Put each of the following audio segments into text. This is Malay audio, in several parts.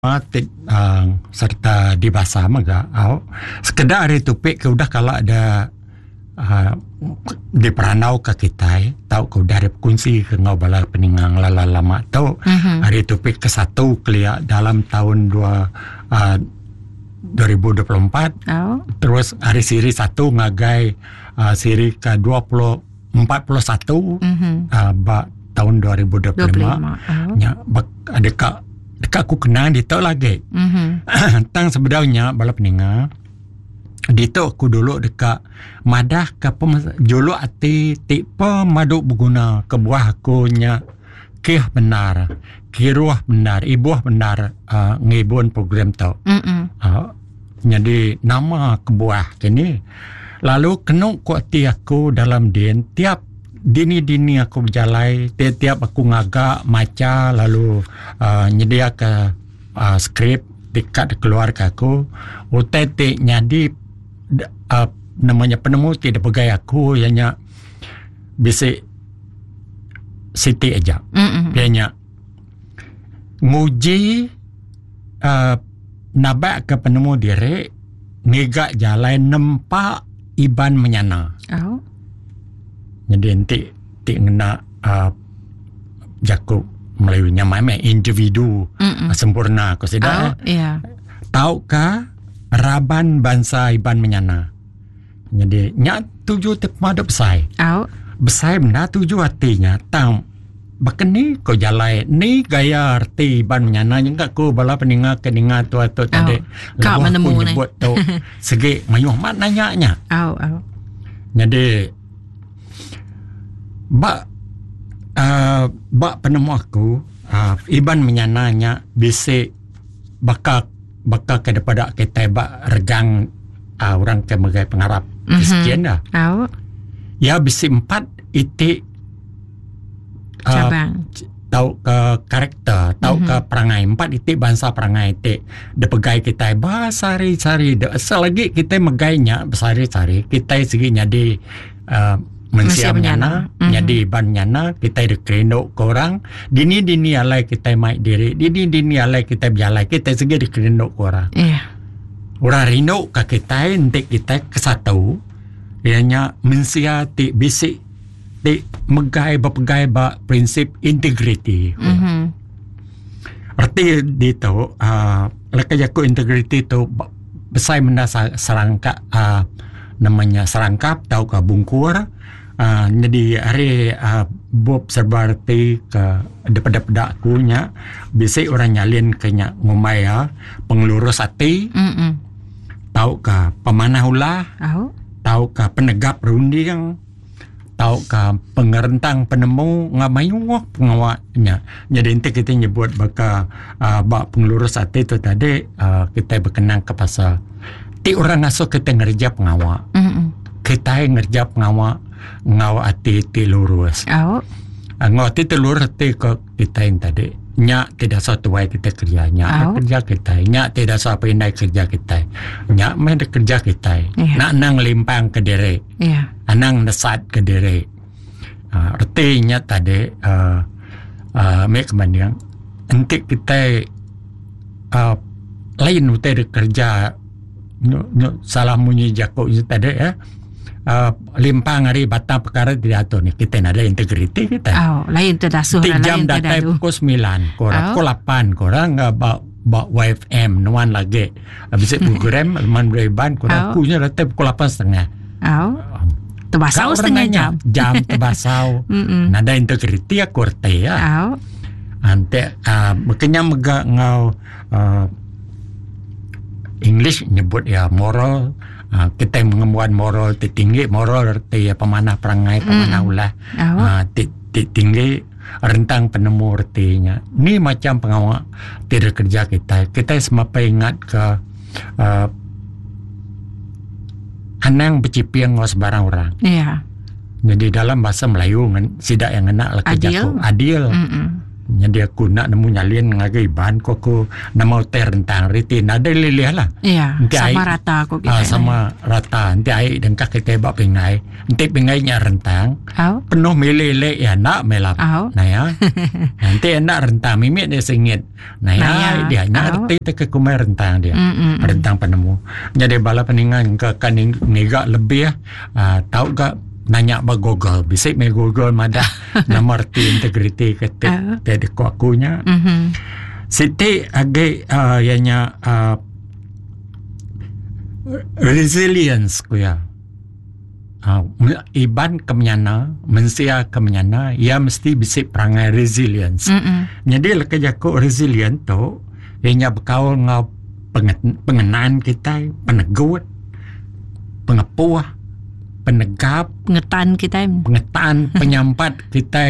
serta di bahasa maga sekedar hari topik ke udah kalau ada di peranau ke kita tahu ke udah ada kunci ke ngau bala peningang lala lama tahu hari topik ke satu kelia dalam tahun 2024 terus hari siri satu ngagai siri ke 41 tahun 2025 nya dekat aku kenal dia tahu lagi. Tang sebenarnya bala peninga dia tahu aku dulu dekat madah ke jolo ati tipe madu berguna ke buah aku nya kih benar kiruah benar ibuah benar ngibun program tau. Jadi nama kebuah kini lalu kena kuati aku dalam din tiap dini aku berjalan tiap aku ngagak maca lalu nyedia ke skrip dekat keluarga aku UTT nyadi namanya penemu tidak pegai aku ianya bisik Siti aja ianya nguji nabak ke penemu diri ngigak jalan nempak iban menyana. Jadi nanti ngena Jakub Melayunya memang individu sempurna aku sedar. Tahukah Raban bangsa Iban menyana. Jadi nyak tuju terpada besai. Besai benda tuju artinya tahu bakeni ko jalai ni gaya arti Iban menyana yang aku bala peninga keninga tu tadi. Kau menemu ni. Buat tu segi mayuh maknanya. Jadi Bak penemu aku Iban menyananya bisik bakal kepada kita bak regang orang kemegai pengarap Kristian dah. Ya bisik 4 itik cabang tahu ke karakter, tahu ke perangai 4 itik bangsa perangai itik depegai kita basari-sari selagi kita megainya besari-sari kita segi jadi Mensia menyana, jadi Iban menyana, kita dikerinduk ke orang. Dini alai kita maik diri, dini alai kita berjalan, kita segi dikerinduk ke orang. Orang rinduk ke kita, nanti kita ke satu, ianya mensia ti bisik, ti megai berpegai prinsip integriti. Arti itu, leka jaku integriti itu, besar benda serangkap, namanya serangkap, tahu ke bungkur. Jadi hari Bob serbarti ke depan-depan akunya bisik orang nyalin kenya ngumaya pengelurus hati tahu ke pemanah ulah tahu ke penegap runding tahu ke pengerentang penemu ngamayuh pengawaknya. Jadi nanti kita nyebut baka pengelurus hati itu tadi kita berkenang ke pasal ti orang asuh kita ngerja pengawak kita ngerja pengawak ngau ati lurus. Ngau ati lurus ati ke kita yang tadi. Nyak tidak satu way kita kerja. Nyak kerja kita. Nyak tidak satu pindai kerja kita. Nyak main kerja kita. Nak nang limpang ke diri. Anang nesat ke diri. Artinya tadi mek kemandang. Nanti kita lain utai kerja salah munyi jakuk itu tadi ya. Limpang hari batang perkara tidak atur ni kita ada integriti kita. Lain tu dah suara jam lain tu datang pukul 9 korang pukul 8 korang bawa YFM nuan lagi habis program leman bereban korang kunya datang pukul 8:30. Terbasau setengah jam terbasau. Nada integriti aku erti ya. Ante makanya mega ngau English nyebut ya moral. Kita mengemuan moral tinggi moral arti pemanah perangai pemanah ulah tinggi rentang penemu artinya ni macam pengawal tidak kerja kita semapa ingat ke anang bercipiang ngos barang orang jadi dalam bahasa Melayu sidak yang enak lah kerja adil Jadi aku nak nemu nyalin ngagai ban ko aku nama hotel rentang riti nada leleh lah. Ya, sama rata aku kita. Sama rata. Nanti air dan kak kita bak pengai. Nanti pengainya rentang. Penuh meleleh ya nak melap. Nah ya. Nanti nak rentang mimik dia sengit. Nah ya dia nak reti ke kumai rentang dia. Rentang penemu. Jadi bala peningan ke kan ngigak lebih tahu gak nanya ba Google bisik me Google madah nama arti integriti kata tadi akunya siti age yanya resilience kuya iban kemenyana mensia kemenyana ia mesti bisik perangai resilience jadi leka jaku resilient tu ianya berkaul ngau pengenaan kita penegut pengepuah penegap pengetan penyampat kita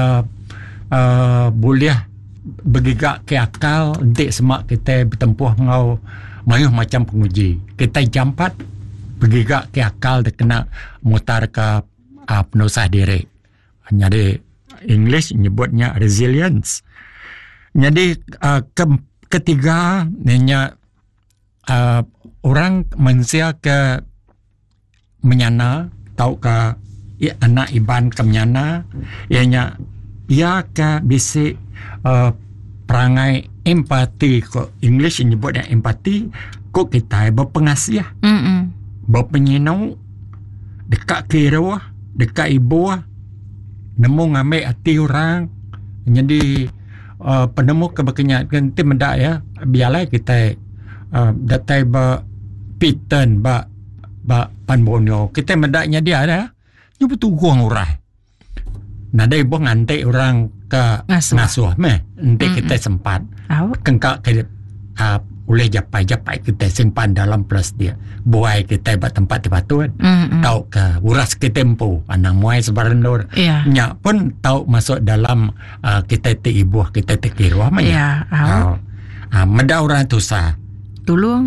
boleh bergigak ke akal nanti semak kita bertempuh ngau mayuh macam penguji kita jampat bergigak ke akal dia kena mutar ke penusah diri. Jadi English nyebutnya resilience. Jadi ketiga nanya orang manusia ke menyana tau ka anak iban ke menyana ianya ia ka bisi perangai empati ko English nyebutnya empati ko kita berpengasih berpenyinau dekat kira dekat ibu nemu ngambil hati orang jadi penemu keberkenyataan tim mendak ya biarlah kita datai pattern panbonyo kita mendaknya dia ada ni betul guang urai nada ibu ngantek orang ke ngasuh nanti kita sempat kengkak ke oleh japai kita simpan dalam plus dia buai kita buat tempat dipatut tahu ke uras ke tempo anak muai sebaran lor nya pun tahu masuk dalam kita ibu kita kira manya meda orang tu sah tolong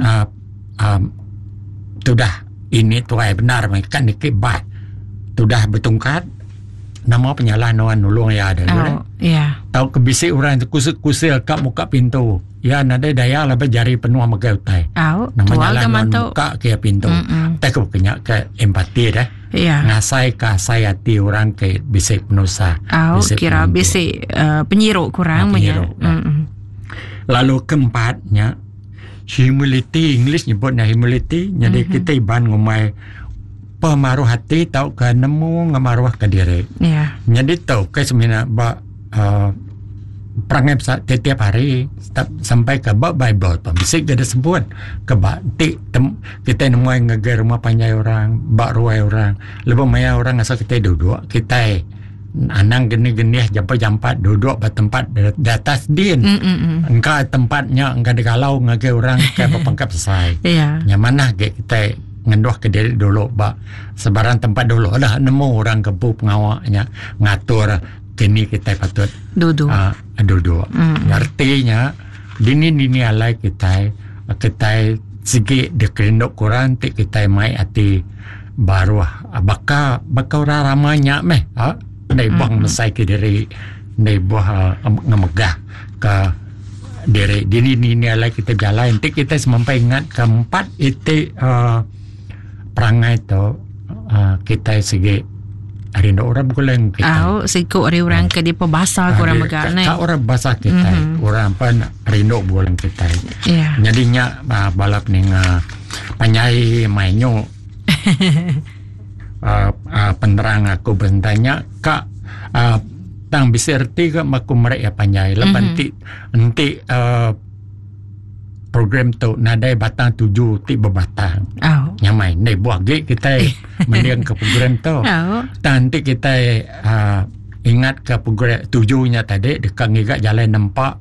sudah ini tuai benar mereka ni kebat sudah bertungkat nama penyalahan nulung ya ada tahu kebisik orang tu kusil kat muka pintu ya nada daya lah berjari penuh magai utai nama nyalahan muka ke pintu tak kena ke empati dah ngasai kasai hati orang ke bisik penusa kira bisik penyiruk kurang lalu keempatnya humility English nyebutnya humility jadi kita iban ngomai pemaruh hati tahu ke nemu ngamaruah ke diri jadi tahu ke sebenarnya perangai setiap hari sampai ke Bible pembisik dia sebut ke kita nemu ngagai rumah panjai orang bak ruai orang lebih maya orang asal kita duduk kita anang geni-geni jampat duduk bertempat di atas din engkau tempatnya engkau dikalau ngagai orang ke pangkap selesai nyamanah kita ngendoh ke diri dulu bak sebarang tempat dulu dah nemu orang kebu pengawaknya ngatur kini kita patut duduk artinya dini alai kita segi dekerinduk kurang kita mai hati baru bakal orang ramanya Nai buang mesai ke diri Nai buah ngemegah ke diri Dini alai kita jalan nanti kita semampai ingat keempat itu perangai tu kita segi rindu orang bukan kita sikut orang ke dia bahasa orang megah tak orang bahasa kita orang pun rindu bukan kita jadinya balap ni panyai mainyo penerang aku bertanya kak tang bisa erti ke maku mereka panjai lepas nanti program tu nadai batang 7 ti berbatang nyamai ni buah gig kita mendiang ke program tu nanti kita ingat ke program 7-nya tadi dekat ngigak jalan nampak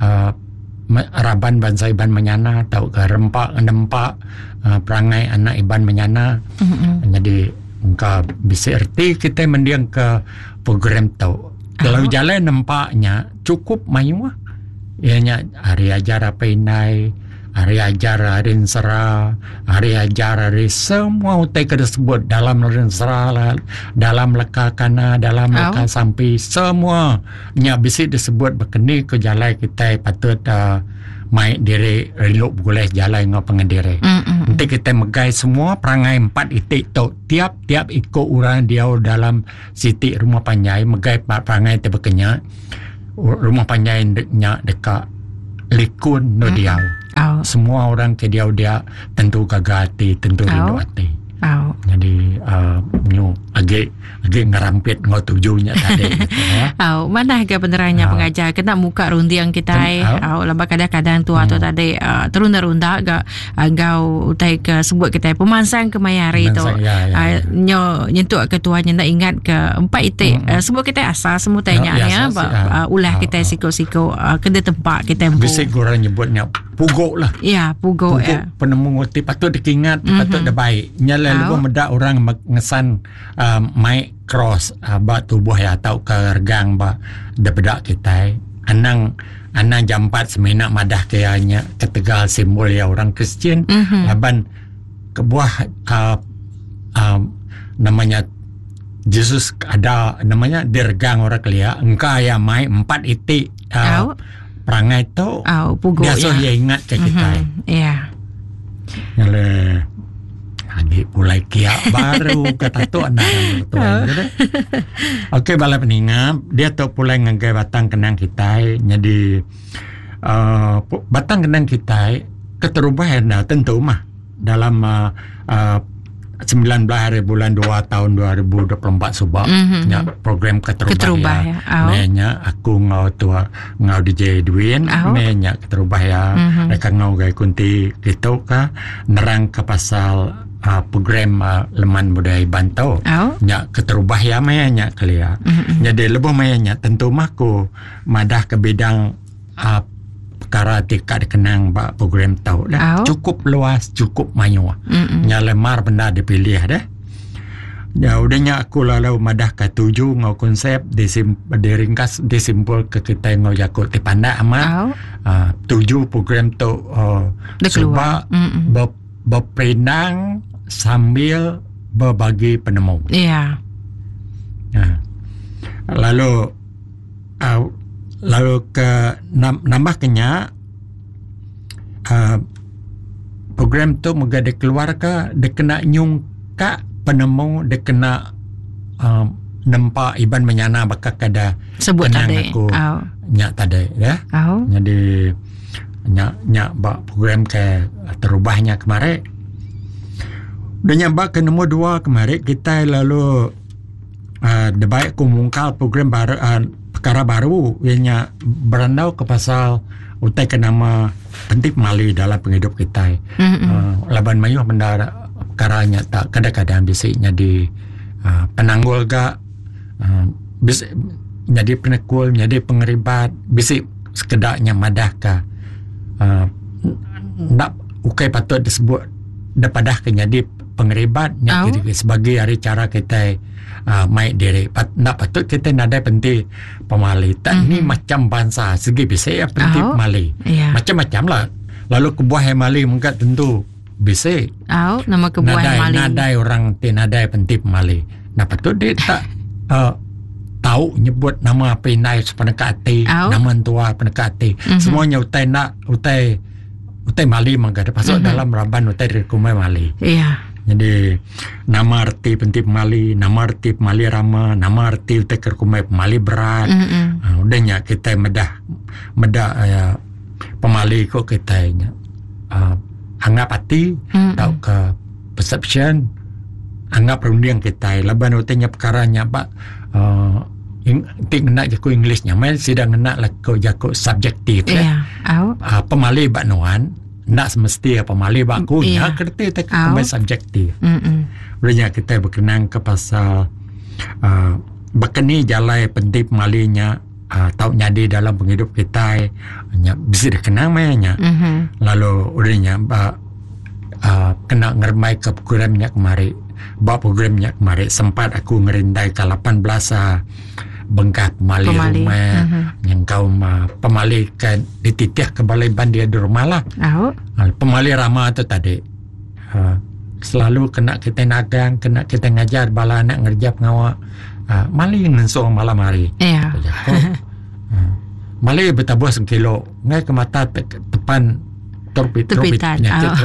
Raban bangsa iban menyana tahu ke rempak nempak perangai anak iban menyana jadi engkau bisa erti kita mendiang ke program tu kalau jalan nampaknya cukup mayu ianya hari ajar apa inai hari ajar rinsera, hari ajar hari semua utai kena sebut dalam rinsera, dalam leka kana, dalam leka sampai semua nya bisi disebut berkeni ke jalan kita patut mai diri relok boleh jalan ngau pengendiri. Nanti kita megai semua perangai 4 itik tu tiap-tiap ikut orang dia dalam siti rumah panjai megai perangai tu berkenyak rumah panjai nya dekat likun no dia. Semua orang ke dia tentu gagal hati, tentu rindu hati. Jadi agak ngerampit ngau tujuhnya tadi gitu, mana ke penerannya pengajar kena muka rundiang kita laba kadang-kadang tu atau tadi terunda-runda agak utai ke sebut kita pemansang ke mayari tu nyentuh ketuanya nak ingat ke 4 itik sebut kita asal semua tanya ya ulah kita siko-siko kena tempat kita bisik orang nyebutnya pugok lah. Ya, pugok ya. Penemu ngoti patut dikingat, patut dah baik. Nyala lupa medak orang ngesan mic cross ba tubuh ya atau ke regang ba da bedak kita. Anang jam 4 semena madah kayanya ketegal simbol ya orang Kristian. Laban kebuah namanya Yesus ada namanya dirgang orang kelia. Engkau ya mai 4 itik. Perangai tu dia ya ingat ke kita. Ya. Nyale lagi pulai kiak baru kata tu anak tu. Okey bala peningap dia tu pulai ngagai batang kenang kita. Jadi batang kenang kita keterubah dah tentu mah dalam 19 hari bulan 2 tahun 2024 subak nya program keterubah ya. Menya aku ngau tua ngau DJ Edwin menya keterubah ya. Mereka ngau gai kunti gitu ka nerang ke pasal program leman budaya bantau nya keterubah ya menya kelia. Jadi lebih menya tentu mahku madah ke bidang perkara tidak dikenang program tahu dah cukup luas cukup mayu nya lemar benda dipilih dah ya udahnya aku lalu madah ke 7 ngau konsep diringkas disimpul ke kita ngau jakut dipanda amat 7 program tu cuba berperinang sambil berbagi penemu lalu ke nambah kenya program tu moga dikeluar ke dekena nyung ka penemu dekena nampak iban menyana bakal kada sebut tadi aku nyak tadi ya jadi nyak bak program ke terubahnya kemarin dan nyambak ke nombor 2 kemarin kita lalu debaik kumungkal program baru perkara baru yang berandau ke pasal utai ke nama pentip mali dalam penghidup kita. Laban mayuh benda perkaranya tak kadang-kadang bisiknya di penanggul gak bisik jadi penekul jadi pengeribat bisik sekedaknya madah ka nak ukai patut disebut dapadah ke jadi pengeribatnya sebagai hari cara kita mai diri nak patut kita nadai penting pemali tak ni macam bangsa segi bisa ya penting mali macam-macam lah lalu kebuah mali mungkin tentu bisa nama kebuah mali nadai orang nadai penting mali nah patut dia tak tahu nyebut nama apa inai penekati nama tua penekati semuanya utai nak utai mali mangga pasal dalam raban utai rekomai mali jadi nama arti penting mali, nama arti mali rama, nama arti utek kerkumai mali berat. Udahnya kita medah pemali kok kita anggap hati, tahu ke perception, anggap rundiang kita. Laban utenya perkaranya pak nak jago Englishnya, main sidang nak lah kau jago subjektif. Pemali baknuan. Nak semesti pemali bakunya kerti tak kembali subjektif. Sebenarnya kita berkenang ke pasal berkeni jalai penting malinya tahu nyadi dalam penghidup kita bisa dikenang mainnya. Lalu udahnya kena ngermai ke programnya kemarin. Programnya kemarin sempat aku ngerindai ke 18 bengkah pemali rumah yang kau pemali ke dititih ke balai bandia di rumah lah. Pemali ramah tu tadi selalu kena kita nagang, kena kita ngajar bala anak ngerjap ngawak mali ngensong malam hari. Mali bertabuh sekilo ngai ke mata tepan terbitan.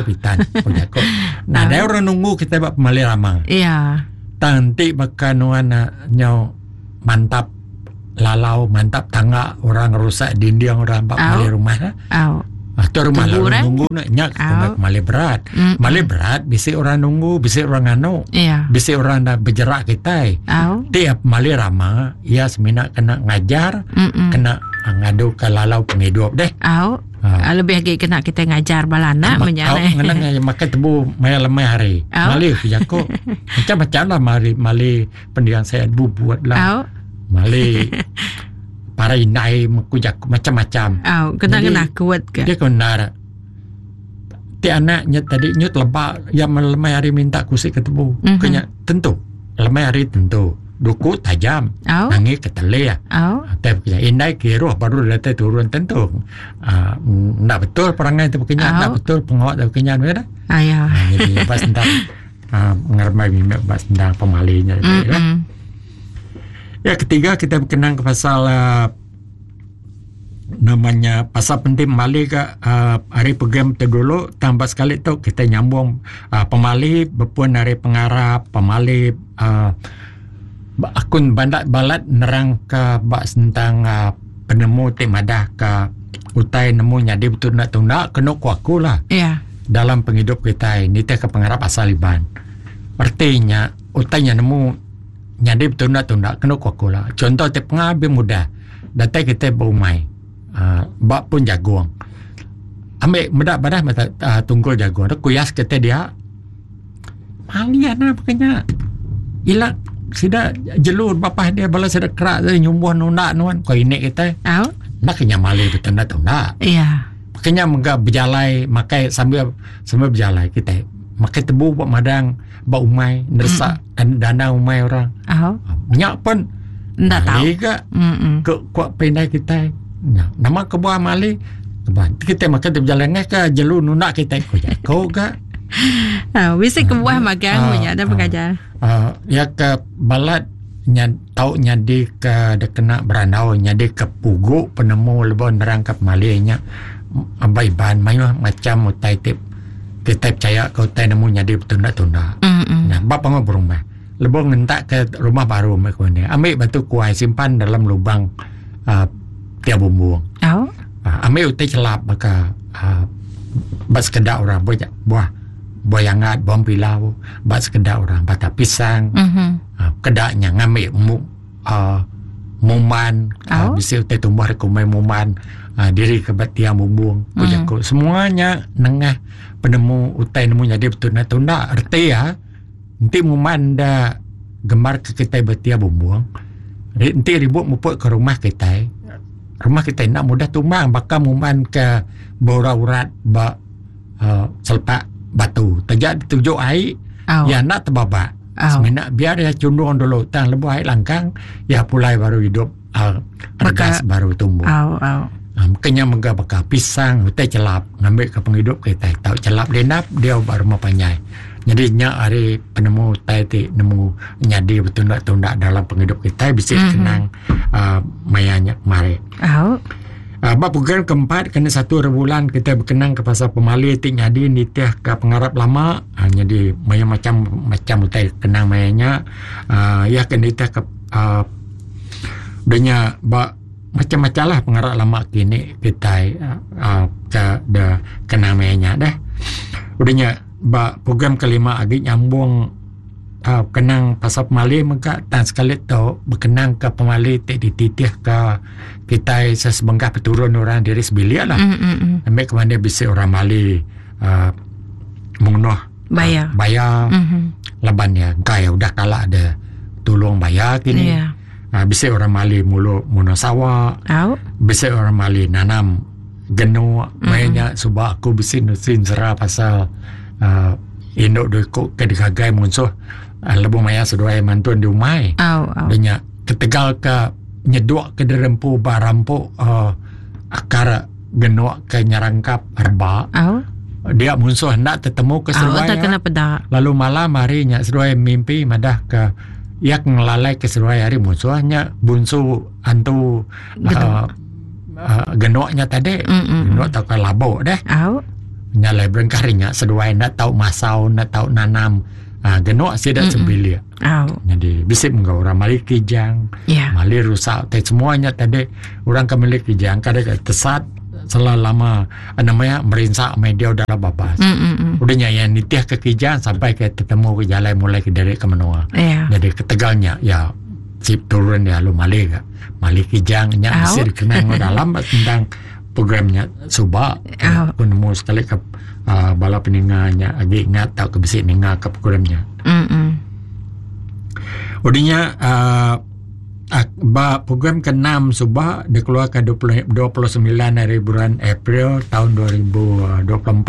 Nah, ada orang nunggu kita buat pemali ramah. Tanti bakanuan nyau mantap lalau, mantap tangga orang rusak dinding orang buat pemali rumah. Tu rumah lalu nunggu nak nyak pemali berat. Pemali berat bisi orang nunggu, bisi orang anu. Bisi orang dah bergerak kita. Tiap pemali ramah ia semina kena ngajar, kena ngadu ke lalau penghidup deh. Lebih lagi kena kita ngajar balana menyalai. Ngenang makan tebu maya lemai hari. Mali jago. Macam-macam lah mali pendidikan saya buat lah. Mali para inai makujak macam-macam. Kena kuat ke? Dia kena. Ti anaknya tadi nyut lebak yang lemai hari minta kusik ke tebu. Kena tentu. Lemai hari tentu. Duku tajam, nangis ketele ya. Tapi indai kiroh baru datang turun tentu. Nak betul perangai tu pekenyan, nak betul pengawat tu pekenyan, betul? Jadi pas tentang ngermai mimik pas tentang pemalinya. Ya, ketiga kita berkenang ke pasal namanya pasal penting pemali ke hari program tu dulu. Tambah sekali tu kita nyambung pemali berpun hari pengarap pemali. Akun bandat balat nerang ke bak tentang penemu madah ke utai nemu nyadi betul nak tunda kena ku lah. Dalam penghidup kita ini ke pengarap asal Iban. Artinya utainya nemu nyadi betul nak tunda kena ku lah. Contoh te pengabi muda datai kita berumai bak pun jagung. Ambil muda badah tunggul jagung. Kuyas kita dia malian lah pokoknya. Ilang sida jelur bapah dia bala sida kerak dia nyumbuh nunda nuan ko inek kita. Nak kenya mali betul nak tunda. Makanya menga berjalai makai sambil berjalai kita. Makai tebu buat madang ba umai nersak dana umai orang. Nyak pun ndak tahu ke kuat pendai kita. Nama kebuah mali kita makai berjalai ngai ke jelur nunda kita ko ga. Bisa kebuah magang punya ada pengajar. Ya ke balat tahu nyadi ke de kena berandau nyadi ke pugu penemu lebon nerangkap malinya abai ban mayu macam utai tip kita percaya kau utai nemu nyadi tunda-tunda. Nah, bapa mah berumah. Lebon ngentak ke rumah baru mereka ni. Ambil batu kuai simpan dalam lubang tiap bumbung. Ambil utai celap maka bas kedak orang buah boyangat, bom pilau, bat sekedar orang bata pisang, kedaknya ngambil muman, bisa utai tumbuh rekomai muman, diri ke batiang bumbung, kujaku, semuanya nengah penemu utai nemu jadi betul nak tunda, arti ya, nanti muman dah gemar ke kita batiang bumbung, nanti ribut mupuk ke rumah kita nak mudah tumbang, bakal muman ke bora-urat bak selpak batu terjadi tujuh air ya nak terbabak sebenarnya biar dia cundung dulu tang lebu air langkang ya pulai baru hidup regas baru tumbuh. Makanya mega bakal pisang utai celap ngambil ke penghidup kita tahu celap denap dia baru mau panjai jadi nyak hari penemu utai ti nemu nyadi betul nak tunda dalam penghidup kita bisa kenang mayanya mari. Bab program keempat kena 1 bulan kita berkenang ke pasal pemali tik nyadi nitih ke pengarap lama jadi macam utai kenang mayanya ya kena nitih ke udahnya bak macam-macam lah pengarap lama kini kita ke dah kenang mayanya dah udahnya bak program kelima agak nyambung kenang pasal pemali maka tan sekali tu berkenang ke pemali tik dititih ke kita sesebengkah peturun orang diri sebilia lah. Ambil ke mana bisa orang mali mengunuh bayar laban ya gaya udah kalah ada tolong bayar kini. Bisa orang mali mulu muno sawah. Bisa orang mali nanam genu mainnya sebab aku bisa nusin serah pasal induk dukuk ke digagai musuh lebu maya sedoai mantuan di umai. Danya ketegal ke nyeduk ke derempu barampu akar genok ke nyarangkap arba. Dia musuh hendak tertemu ke Seruai. Lalu malam harinya Seruai mimpi madah ke yak ngelalai ke Seruai hari musuhnya bunsu antu genoknya tadi. Genok tau ke labok deh. Nyalai berengkarinya Seruai nak tahu masau, nak tahu nanam. Genok sidak sembilia. Jadi bisip engkau orang mali kijang, mali rusak, semuanya tadi orang kembali kijang kadang tesat selama namanya merinsak media udara babas. Udahnya yang nitiah ke kijang sampai ke ketemu ke jalan mulai ke dari ke menua. Jadi ketegalnya ya sip turun ya lu mali ke mali kijang nya mesti dikenang dalam tentang programnya Subak. Aku nemu sekali ke bala peninganya agi ingat tahu kebisi ninga ke programnya. Udahnya program ke-6 Subak dikeluarkan 29 hari bulan April tahun 2024.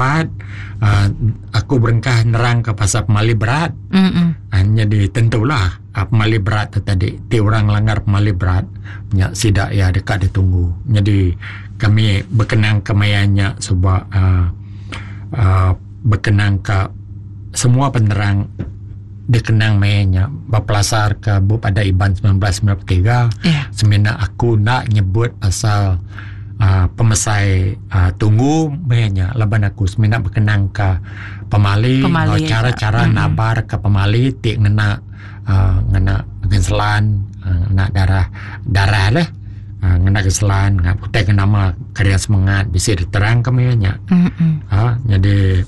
Aku berengkah nerang ke pasal pemali berat. Jadi tentulah pemali berat tadi ti orang langgar pemali berat nya sidak ya dekat ditunggu. Jadi kami berkenang kemayanya Subak berkenang ke semua penerang dikenang mayanya berpelasar ke pada Iban 1993. Semina aku nak nyebut pasal pemesai tunggu mayanya laban aku semina berkenang ke pemali cara-cara nabar ke pemali ti ngena genselan nak darah leh ngena genselan ngapute ke nama karya semangat bisa diterang ke mayanya. Jadi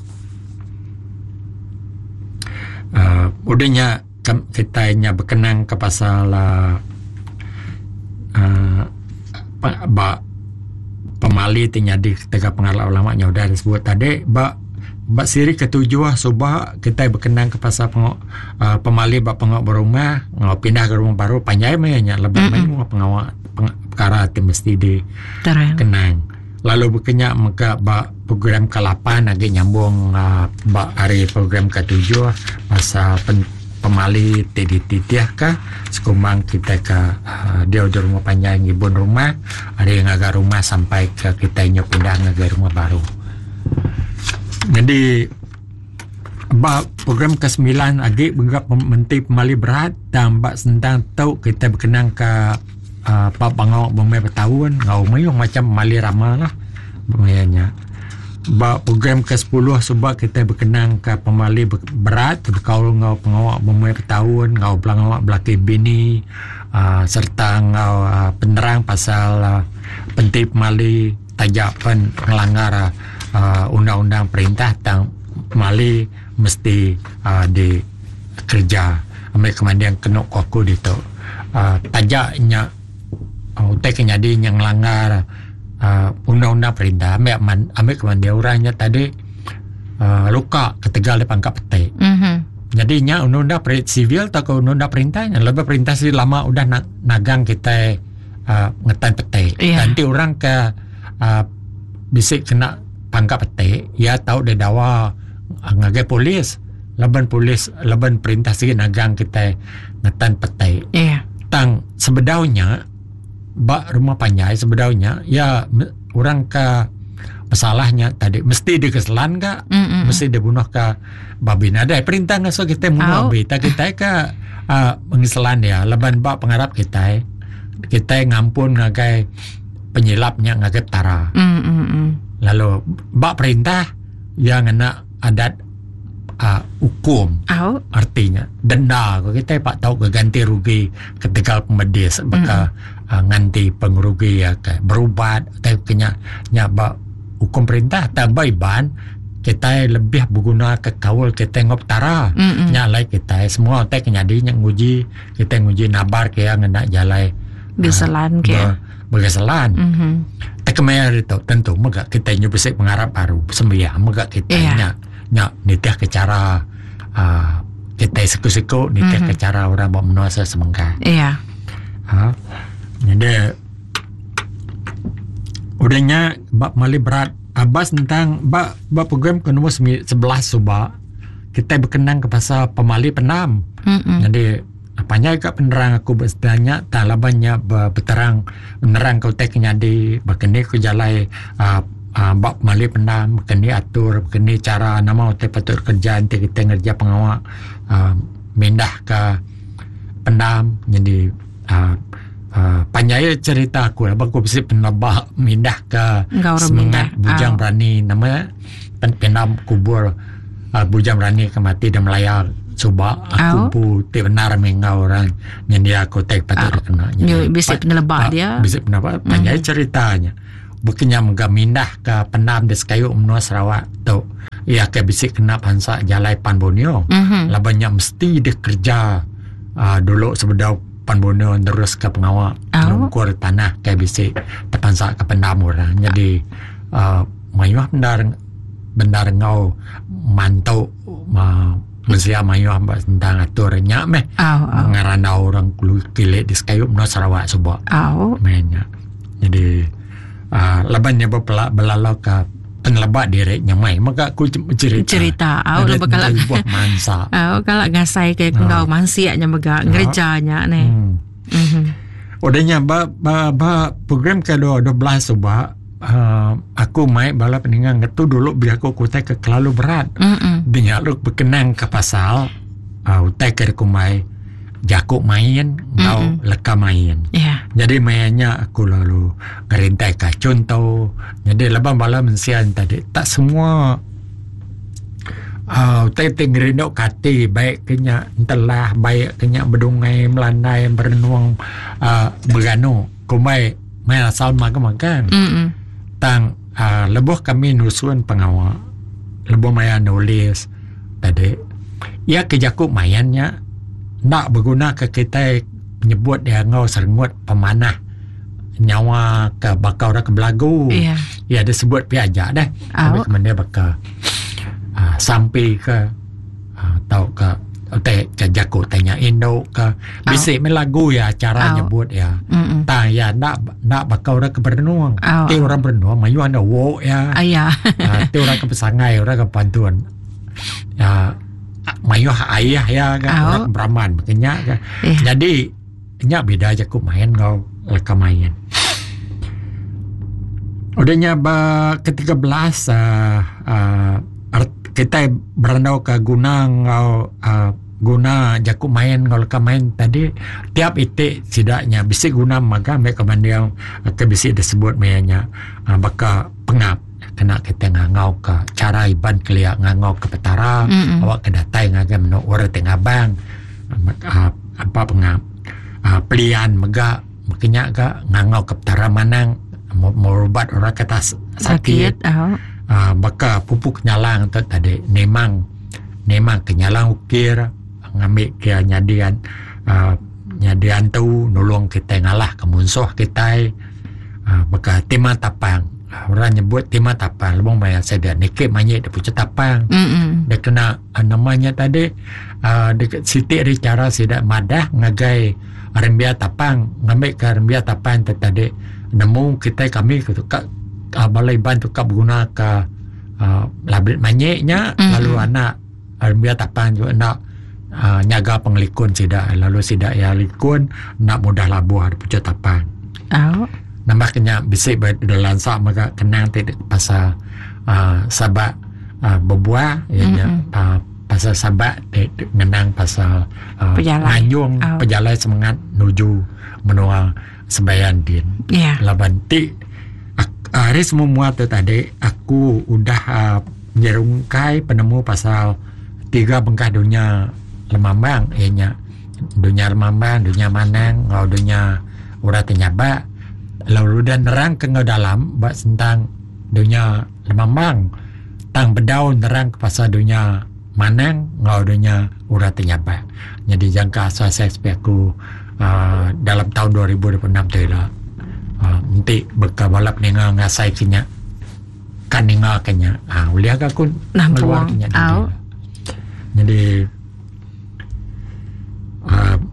udahnya kita berkenang ke pasal pemali terjadi ketika pengarah ulamanya udah disebut tadi siri ketujuh Subak kita berkenang ke pasal pemali pengawak berumah pindah ke rumah baru panjai mayanya lebih main pengawak perkara mesti dikenang. Lalu berkenyak maka program ke-8 lagi nyambung hari program ke-7 pasal pemali titiah kah sekumbang kita ke dia udah rumah panjang ibun rumah ada yang agak rumah sampai ke kita yang pindah agak rumah baru. Jadi program ke-9 lagi benggap menteri pemali berat dan tentang tahu kita berkenang ke pangawak bomai bertahun ngau mayung macam mali ramal lah bumayanya. Program ke-10 Subak kita berkenang ke pemali berat berkaul ngau pengawak bomai bertahun ngau pengawak belaki bini serta ngau penerang pasal penting pemali tajak pengelanggar undang-undang perintah tentang pemali mesti dikerja ambil kemudian kena kuku itu tajaknya utai kenyadi yang langgar undang-undang perintah ambil kemudian orangnya tadi luka ketegal di pangkat petik. Jadinya undang-undang sivil atau undang-undang perintahnya lebih perintah sih lama udah nagang kita ngetan petik. Nanti orang ke bisik kena pangkat petik ya tahu dia dawa ngagai polis leban perintah sih nagang kita ngetan petik. Tang sebedaunya rumah panjai sebedaunya ya orang ke masalahnya tadi mesti dikeselan ke mesti dibunuh ke babi ada perintah nggak so kita bunuh babi kita ke mengiselan ya leban pengarap kita ngampun ngagai penyilapnya ngagai tara lalu perintah yang ngena adat hukum artinya denda kita pak tahu ke ganti rugi ketika pemedis maka nganti pengerugi ya ke berubat atau kenya nyaba hukum perintah tambah ban kita lebih berguna ke kawal kita ngop tara nyalai kita semua teh kenyadi yang nguji kita nguji nabar ke yang ngena jalai geselan ke bergeselan tak kemayar itu tentu mega kita nyubisik mengarap baru sembiah mega kita nya nitiah ke cara kita siku-siku nitiah ke cara orang bawa menuasa semengka. Jadi udahnya mali berat abas tentang program ke nomor 11 Subak kita berkenang ke pasal pemali penam. Jadi apanya kat penerang aku bersedanya talabannya berterang menerang kau teknya di bakene ku jalai bab mali pendam bakene atur bakene cara nama utai patut kerja nanti kita ngerja pengawak mindah ke pendam jadi panjaya cerita aku lah aku bisa penabak mindah ke semangat bujang berani namanya pendam kubur bujang berani ke mati dan melayar coba aku putih benar mengau orang yang dia aku tak patut kena bisa penelebak dia bisa penelebak panjaya ceritanya bukannya megah mindah ke pendam di Sekayu Menua Sarawak tu ia ke bisa kena pansa jalai Pan Borneo labanya mesti dia kerja dulu sebedau Pan Borneo terus ke pengawal mengukur tanah kayak bisa terpansak ke pendam orang jadi mayuh benar ngau mantau Manusia mayuh tentang aturnya ngarana orang kilik di Sekayu Menua Sarawak sebab mainnya jadi labannya belalau ke penelebak direk nyamai maka aku cerita lebih kalau buah mansa kalau ngasai kayak kau mansiaknya mega gerejanya nih udahnya program ke-12 sebab aku mai bala peningang itu dulu biar aku kutai ke terlalu berat dia lu berkenang ke pasal utai ke kumai jakuk main ngau leka main jadi mainnya aku lalu ngerintai ke contoh jadi labang bala mensian tadi tak semua utai ngerindok kati baik kenya telah baik kenya berdungai melandai berenung berganu kumai main asal makan tang lebuh kami nusun pengawal lebuh maya nulis tadi ia kejakuk mayannya nak berguna ke kita nyebut dia ngau serengut pemanah nyawa ke bakau dah ke belagu ia ada sebut piaja dah sampai ke mana bakal sampai ke tau ke jakuk tanya Indo ke bisik melagu ya cara nyebut ya tak ya nak bakau dah ke berenung ti orang berenung mayu anda wo ya ti orang ke pesangai orang ke pantuan ya mayuh ayah ya kan orang Brahman makanya kan jadi nya beda aja ku main ngau leka main udahnya ke-13 kita berandau ke guna ngau guna jakuk main ngau leka main tadi tiap itik sidaknya bisa guna maka mereka mandiang ke bisa disebut mayanya baka pengap kena kita ngangau ke cara iban keliak ngangau ke petara awak ke datai ngagam no orang tengah bang apa pengap pelian mega makanya ke ngangau ke petara manang merubat orang kata sakit baka pupuk nyalang tu tadi nemang kenyalang ukir ngambil ke nyadian tu nolong kita ngalah ke musuh kita baka tema tapang orang nyebut tema tapang lebong bayar saya nikip manyet dia punya tapang dia kena namanya tadi dekat Siti ada cara sidak madah ngagai rembia tapang ngambil ke rembia tapang tadi nemu kita kami ke balai bantu kap guna ke labrit manyetnya lalu anak rembia tapang juga nak nyaga penglikun sidak lalu sidak ya likun nak mudah labuh dia punya tapang nambah kena bisik dalam sak maka kenang tidak pasal sabak berbuah pasal sabak menang pasal manyung pejalai semangat menuju menua sembayan din laban ti hari semua tu tadi aku udah nyerungkai penemu pasal 3 bengkah dunia lemambang dunia lemambang dunia manang ngau dunia urat nyabak lalu dan nerang ke dalam buat tentang dunia lemambang tang bedau nerang ke pasal dunia manang ngau dunia urat nyabak jadi jangka saya aku dalam tahun 2026 tu lah nanti bekal balap ninga ngasai kenya kan ninga kenya uliah aku keluar kenya jadi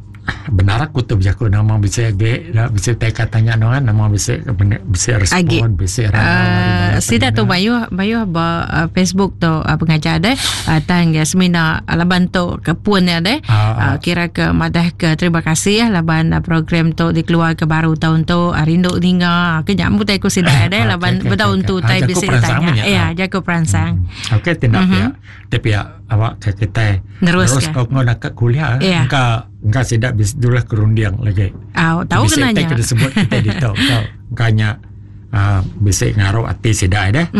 benar aku tu berjaku nama bisa bisa teka tanya nama bisa respon bisa sida tu bayu ba Facebook tu pengajar deh tang semina laban tu kepun ya deh kira ke madah ke terima kasih laban program tu dikeluar ke baru tahun tu rindu ninga ke nyambut aku sida deh laban bertahun tu tai bisa tanya jago peransang okey tindak ya tapi ya awak kita terus kau nak kuliah enggak tidak bisa dulu kerundiang lagi. Tahu kenanya. Bisa kita sebut kita di tahu kanya bisa ngaruh hati sidak dah.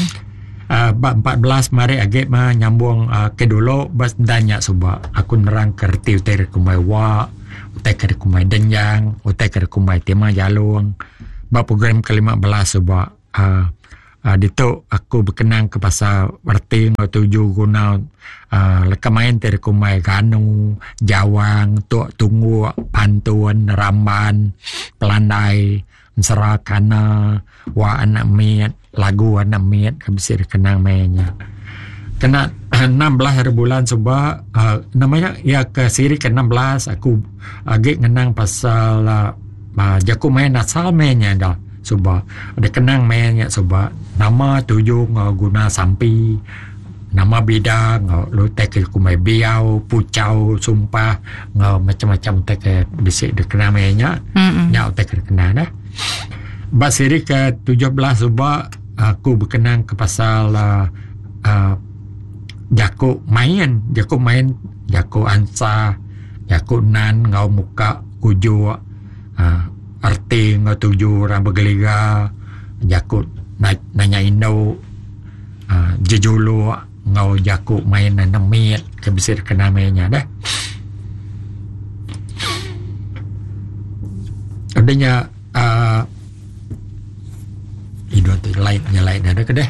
14 mari agak nyambung ke dulu bas danya suba aku nerang kerti utai kumai wa utai ke kumai denjang utai ke kumai tema jalung ba program ke-15 suba dito aku berkenang ke pasal berting atau tujuh guna lekamain dari kumai ganu jawang tok tunggu pantuan ramban pelandai serakana wa anak miat lagu anak miat bisa dikenang mainnya kena 16 hari bulan sebab namanya ya ke siri ke-16 aku agak ngenang pasal jaku main asal mainnya dah sebab ada kenang mainnya sebab nama tujuh guna sampi nama bidang lu tek kumai biau pucau sumpah macam-macam tek bisa dikenang mainnya nya tek dikenang dah basiri ke 17 sebab aku berkenang ke pasal jaku main jaku ansa jaku nan ngau muka kuju arti ngau tuju orang bergeliga jaku nanya indo jejulu ngau jaku main namit kebisir kenamanya dah adanya hidup tu lain ada ke deh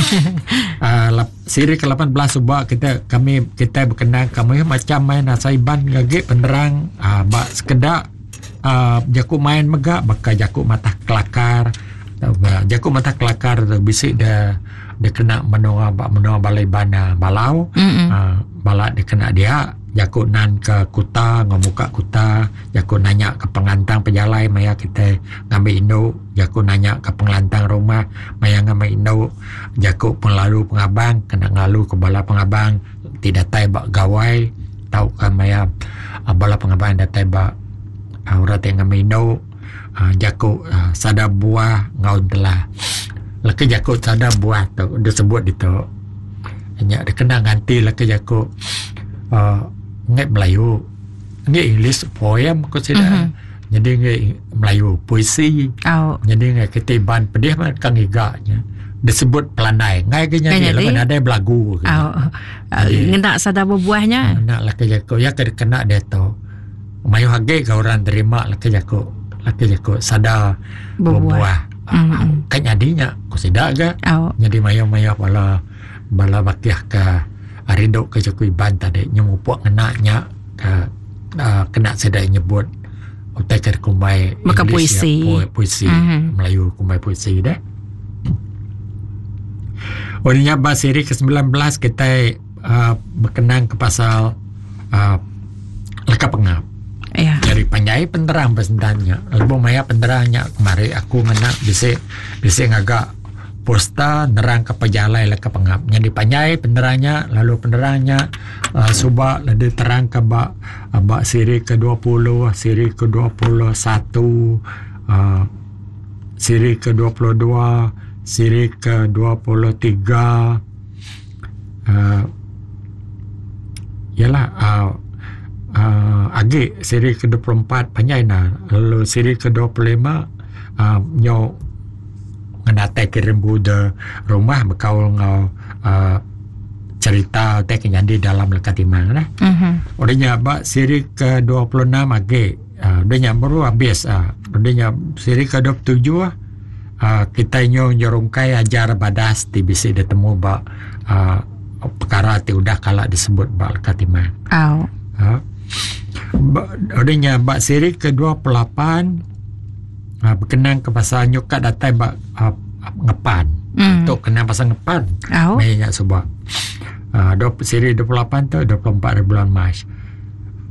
siri ke-18 sebab kita berkenang kami macam main asaiban gage penerang sekedar jaku main megak baka jaku mata kelakar jaku mata kelakar bisik dah kena menua balai bana balau balak dia kena dia jaku nan ke kuta ngamuka kuta jaku nanya ke pengantang pejalai maya kita ngambil indo jaku nanya ke pengelantang rumah maya ngambil indo jaku penglalu pengabang kena ngalu ke bala pengabang tidak tai bak gawai tahu kan maya bala pengabang datai bak aurat yang ngambil indo jaku sada buah ngaun telah laki jaku sada buah tu dia sebut itu hanya dia kena ganti laki jaku ngai Melayu ngai English poem ko sida jadi ngai Melayu puisi jadi ngai ketiban pedih man kang iganya disebut pelandai ngai genya dia ada belagu ngena sada buahnya nak laki jaku ya kena dia tu mayu hage ka orang terima laki jaku sada buah kan jadinya ko sida ga jadi mayu bala bakiah ka arindo ke jaku iban tadi nyumupuk ngenaknya kena sedai nyebut utai ke kumai maka puisi Melayu kumai puisi dah Oninya basiri ke-19 kita berkenang ke pasal leka pengap dari panjai penterang pesentannya lebih maya penterangnya kemari aku ngenak bisa ngagak posta nerang ke pejalai leka pengap yang dipanjai penerangnya lalu penerangnya subak lada terang ke bak siri ke-20 siri ke-21 siri ke-22 siri ke-23 ialah agi siri ke-24 panjai lalu siri ke-25 nyaw ngedatai kirim buda rumah berkaul ngau cerita tek jadi dalam lekat timang lah. Udahnya bak siri ke-26 agi udahnya baru habis udahnya siri ke-27 kita nyorongkai ajar badas ti bisa ditemu bak perkara ti udah kala disebut bak lekat timang. Udahnya bak siri ke-28 berkenang ke pasal nyukat datai bak ngepan untuk kenang pasal ngepan banyak sebab siri 28 tu 24 bulan Mac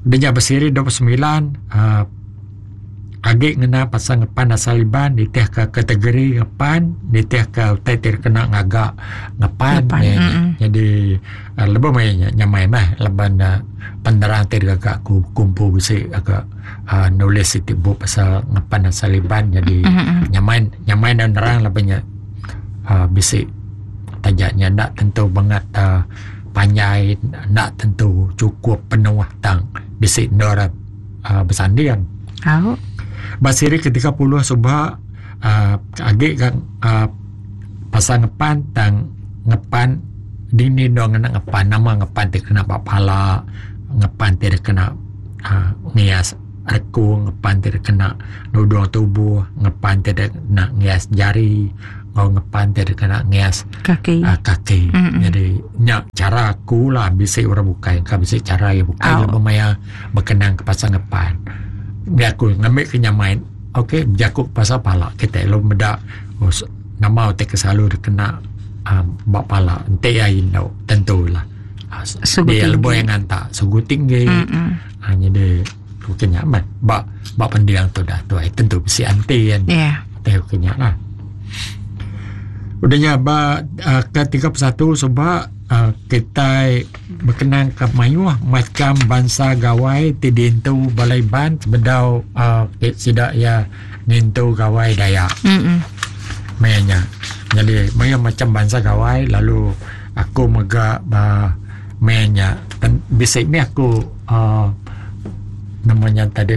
Dia bersiri 29 agik ngena pasang ngepan asaliban diteh ke kategori ngepan diteh ke utai terkena ngagak ngepan jadi lebih mainnya nyamai mah leban penderang tergagak kumpu besi agak nulis itu bu pasal ngepan asaliban jadi nyamai dan nerang lebihnya besi tajaknya nak tentu banget panjai nak tentu cukup penuh tang besi norat bersanding basiri ketika puluh subha agik kan pasang ngepan tang ngepan dini dong ngepan nama ngepan terkena pala ngepan terkena ngias reku ngepan terkena nudung tubuh ngepan terkena ngias jari ngepan terkena ngias kaki jadi nyak cara aku lah bisa orang bukai kan bisa cara ya bukai lebih maya berkenang ke pasang ngepan dia aku ngambil kenyamain okey jakuk pasal pala kita lo medak nama otek selalu kena bak pala ente ya indau tentulah dia lebih yang hantar sugu tinggi hanya dia kenyaman bak pendiang tu dah tu tentu besi anti kan teh kenyaman udahnya ke 31 sebab kita berkenang ke mayuh macam bangsa gawai tidintu balai ban bedau sidak ya nintu gawai Dayak mayanya jadi maya macam bangsa gawai lalu aku megak mayanya dan bisik ni aku namanya tadi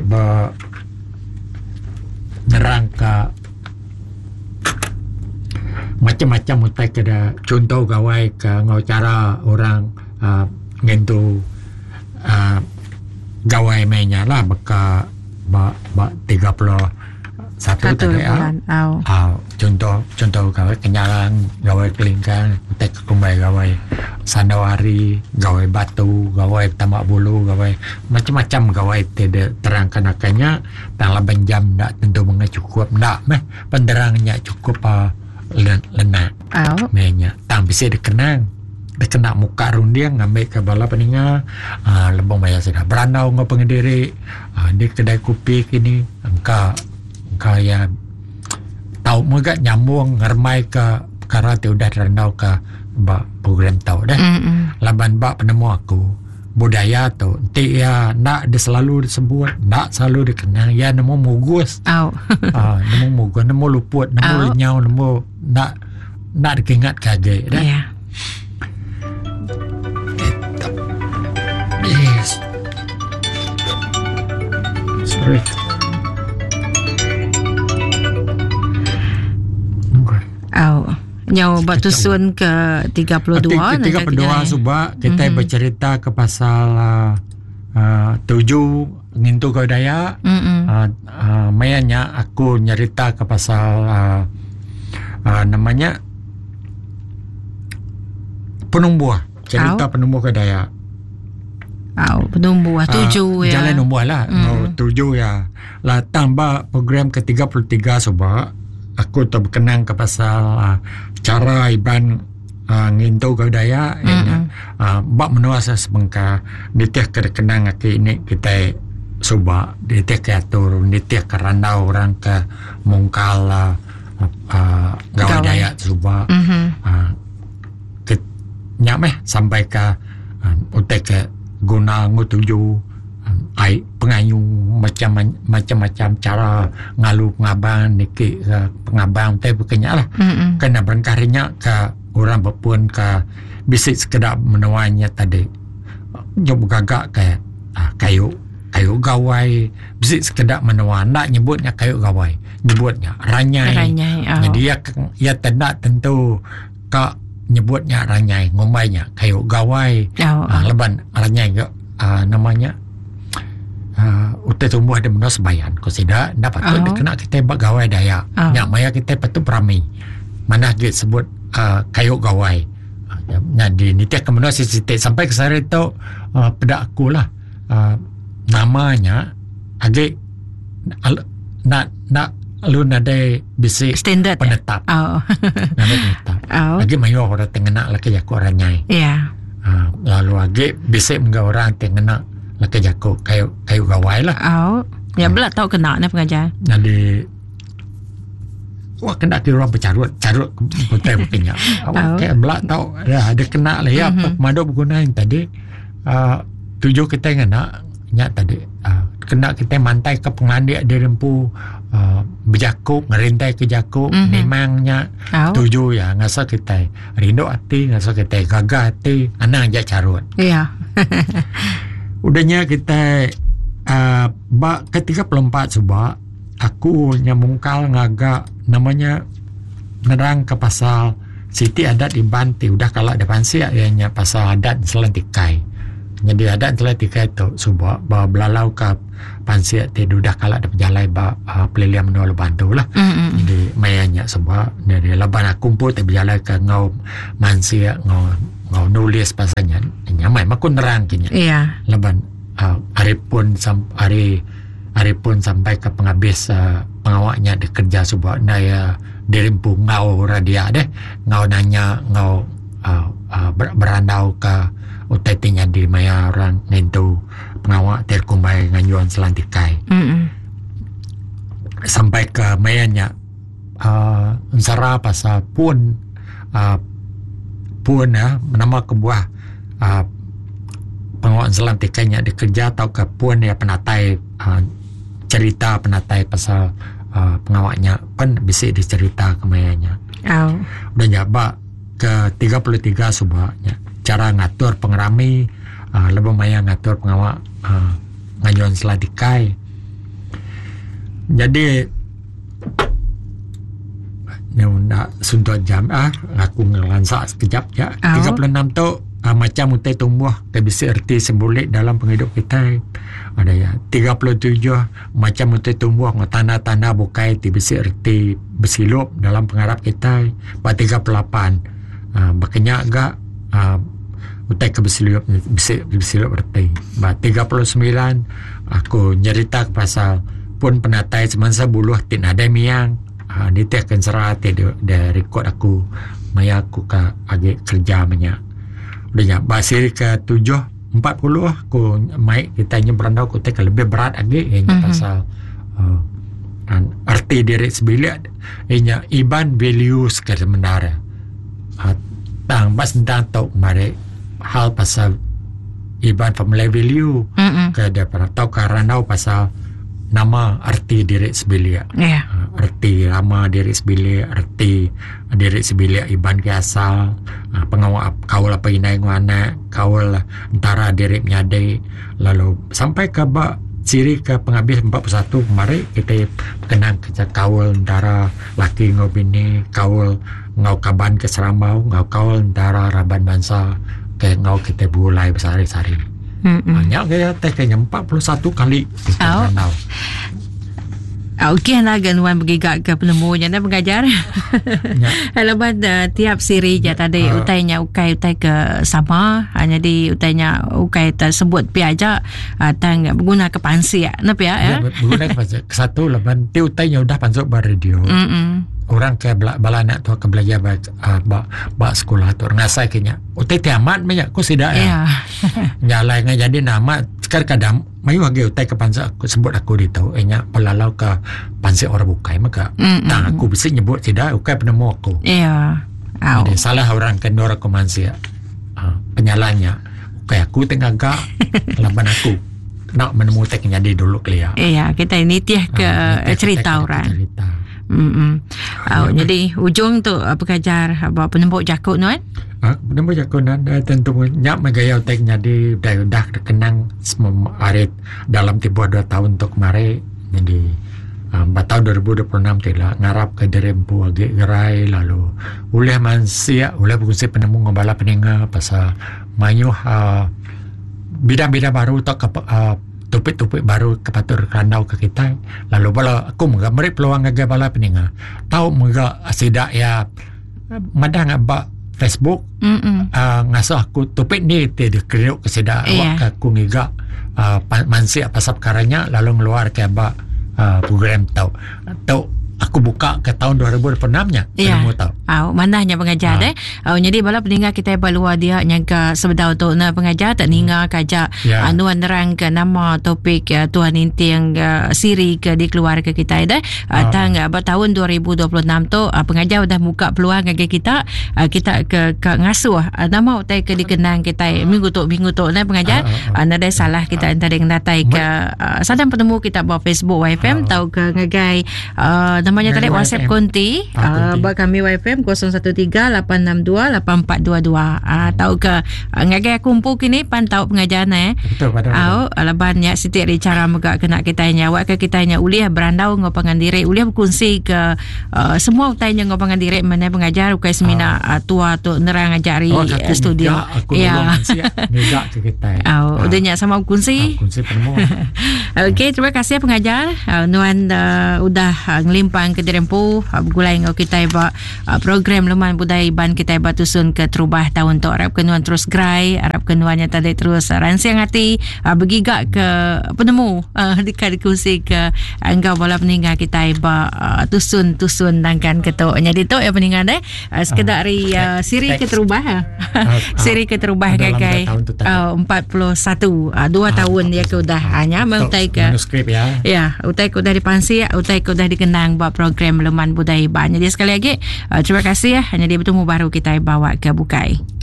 nerang ke macam-macam utai kada contoh gawai ke ngau cara orang ngentu gawai mainnya lah baka 31 tadi contoh gawai kenyalang gawai kelingkang utai kekumbai gawai sandawari gawai batu gawai tamak bulu gawai macam-macam gawai tidak terangkan akannya dalam jam tak tentu cukup tak penderangnya cukup lenak mainnya tang bisa dikenang dikena muka rundiang ngambil ke bala peninga lebong maya sudah berandau ngau pengendiri di kedai kopi kini engkau ya tahu megak nyambung ngermai ke perkara tu udah terandau ke program tahu dah laban bak penemu aku budaya tu nanti ya nak dia selalu disebut nak selalu dikenang ya nemu mugus nemu mugus nemu luput nemu lenyau nemu nak dikingat kaget dah yes sorry Nyau batusun ke 32 subak kita bercerita ke pasal 7 ngintu kau Dayak mayanya aku nyerita ke pasal namanya penumbuh cerita penumbuh kau Dayak penumbuh 7 ya jalan numbuh lah 7 ya lah tambah program ke 33 subak aku tak berkenang ke pasal cara iban ngintu kau Dayak bak menuasa sebengka nitih kekenang aki ini kita subak nitih ke atur nitih ke randau orang ke mungkal gawai Dayak subak nyameh sampai ke utek ke guna ngutuju ai pengayu macam-macam cara ngalu pengabang niki pengabang teh bukannya lah kena berkarinya ke orang berpun ke bisik sekedar menuanya tadi nyoba gagak ke kayu gawai bisik sekedar menuan nak nyebutnya kayu gawai nyebutnya ranyai jadi ya tidak tentu kak nyebutnya ranyai ngombainya kayu gawai leban ranyai namanya utai tumbuh ada menos bayan kau tidak dapat tu kena kita buat gawai Dayak nyak maya kita patut berami mana kita sebut kayu gawai jadi nitih ke menos sitik sampai ke sari tu pada aku lah namanya agak nak lu nade bisi standard penetap nade penetap agak mayu orang tengena lagi aku orangnya lalu agak bisi menga orang tengena laki jago kayu gawai lah. Ya belak tahu kena ni pengajar. Jadi wah kena kira orang bercarut kutai punya. Kayak belak tahu ada kena lah ya apa madu berguna yang tadi tujuh kita kena nyak tadi kena kita mantai ke pengandik dia rempu berjakuk ngerintai ke jakuk memangnya tujuh ya ngasa kita rindu hati ngasa kita gagah hati anak aja carut. Iya. Udahnya kita ke-34 sebab aku nyamungkal ngagak namanya nerang ke pasal Siti adat Ibanti udah kalau ada pansi ianya pasal adat Selantikai. Jadi adat Selantikai tu sebab bawa belalau ke pansi itu udah kalau ada penjalai pelilihan menolak bantu lah. Jadi mayanya sebab dari laban aku pun berjalan ke ngau mansi ngau nulis pasalnya nyamai aku nerang kini. Iya. Laban hari pun sampai ke penghabis pengawaknya dikerja sebab naya dirimpu ngau radia deh ngau nanya ngau berandau ke utetinya di maya orang nentu pengawak terkumbai nganjuan Selantikai sampai ke mayanya nsara pasal pun nama kebuah pengawak Selantikainya dikerja atau ke pun ya penatai cerita penatai pasal pengawaknya pun bisa dicerita kemayanya. Udah nyaba ke 33 subahnya cara ngatur pengerami lebih maya ngatur pengawak ngajuan Selantikai. Jadi nak suntuk jam aku ngelansak sekejap ya. 36 tu macam utai tumbuh kita bisa erti simbolik dalam penghidup kita. Ada ya 37 macam utai tumbuh tanah-tanah bukai ti bisa erti bersilup dalam pengharap kita. 38 makanya agak utai ke bersilup erti. 39 aku nyerita pasal pun penatai semasa buluh tin ada miang dia akan serah dia rekod aku maya aku ke agak kerja banyak. Udah basir ke 7.40 aku mai kita nya berandau aku tak lebih berat lagi ianya pasal arti diri sebilik ianya iban values ke sebenarnya tang bas tentang tau mari hal pasal iban family value ke dia pernah tahu karena pasal nama arti diri sebilik arti nama diri sebilik arti diri sebilik iban ke asal pengawal kawal apa inai ngwana kawal antara diri menyadai lalu sampai ke ciri ke penghabis 41 kemarin kita kenang ke kawal antara laki ngau bini kawal ngau kaban ke serambau ngau kawal antara raban bangsa ke ngau kita bulai besari-sari. Banyak kaya kayaknya 41 kali kita okey nak ganuan bergigak ke penemunya dan mengajar. Lepas tiap siri je tadi utainya ukai ke sama hanya di utainya ukai tersebut pi aja tang berguna ke pansi ya. Napa ya? Berguna ke pansi. Satu leban ti utainya udah pansuk bar radio. Orang ke bala anak tu ke belajar ba sekolah tu ngasai kenya. Utai tiamat banyak ku sidak ya. Nyalai jadi nama kadang mayu age utai ke pansa aku sebut aku ditau enya pelalau ke pansi orang bukai maka aku bisa nyebut tidak ukai penemu aku. Jadi salah orang kendor ke mansia penyalahnya ukai aku tengah gak laban aku nak menemu tek jadi dulu kelia. Kita ini tiah ke cerita orang. Jadi ujung tu pengajar penembuk jakut tu kan? Penembuk jakut tentu nyak megaya tek jadi dah kenang arit dalam tiba 2 tahun untuk kemarin. Jadi tahun 2026 telah ngarap ke derempu agak gerai lalu oleh mansia oleh berfungsi penemu ngabala peninga pasal mayuh bidang-bidang baru tak topik-topik baru kepatur randau ke kita lalu bala aku meri peluang ngaga bala peninga tahu mega sidak ya madang abak Facebook ngasah aku topik ni dia keruk ke sidak awak aku ngiga mansi pasal perkaranya lalu ngeluar ke abak program tahu aku buka ke tahun 2026-nya. Ya. Manahnya pengajar jadi bala peninggal kita balua dia nyaga sebedau tu na pengajar tak ninga kaja anuan nerang ke nama topik Tuhan inti yang siri ke di keluarga kita tang tahun 2026 tu pengajar dah buka peluang bagi kita ke ngasuh nama utai ke dikenang kita minggu tu na pengajar ada salah kita entar dengan datai ke sadang penemu kita bawa Facebook YFM tahu ke ngagai namanya tadi WhatsApp konti bak kami YFM 0138628422 tahu ke ngagai kumpul kini pan tahu pengajaran betul pada alabannya setiap cara megak kena kitanya awak ke kitanya uliah berandau ngopangan diri uliah berkongsi ke semua utainya ngopangan diri mana pengajar ukai semina tua tu nerang ajari studio ya megak ke kita udahnya sama kongsi penemu. Okey, terima kasih pengajar nuan udah ngelimpang ke dirempu gulai ngau kita program Leman Budaya Iban kita batusun ke terubah tahun tu harap kenuan terus gerai harap kenuannya tadi terus rancang hati bergigak ke penemu dikongsi ke anggap bola peninggal kita tusun dangkan ketuk jadi tu ya peninggal sekedar siri ke terubah siri ke terubah gagai 41 2 tahun dia ke udah hanya utai ke manuskrip utai ke udah dipansi utai ke udah dikenang buat program Leman Budaya Iban jadi sekali lagi terima kasih hanya dia bertemu baru kita bawa ke Bukai.